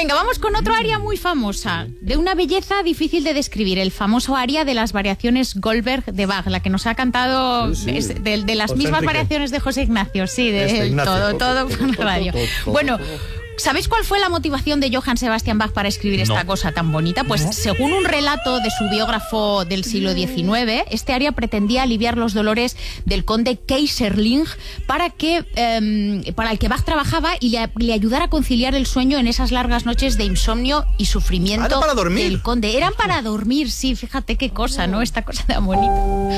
Venga, vamos con otro aria muy famosa, de una belleza difícil de describir, el famoso aria de las variaciones Goldberg de Bach, la que nos ha cantado de las José mismas Enrique. variaciones de José Ignacio, sí, de Ignacio. todo con la radio. Bueno, ¿sabéis cuál fue la motivación de Johann Sebastian Bach para escribir esta cosa tan bonita? Pues según un relato de su biógrafo del siglo XIX, este aria pretendía aliviar los dolores del conde Keyserling para el que Bach trabajaba y le ayudara a conciliar el sueño en esas largas noches de insomnio y sufrimiento ¿Era para dormir? del conde. Eran para dormir, sí, fíjate qué cosa, ¿no? Esta cosa tan bonita.